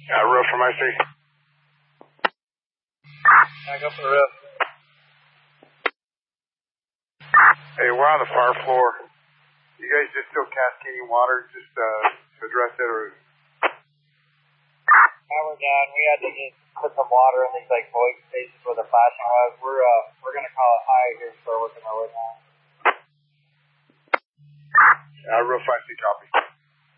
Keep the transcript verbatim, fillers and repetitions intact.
Yeah, roof from I C. Back up the roof. Hey, we're on the far floor. You guys just still cascading water just uh, to address it, or? Yeah, we're done. We had to just put some water in these like void spaces where the flashing was. We're uh we're gonna call it high here, so we're working our way down. Uh, roof I C, copy.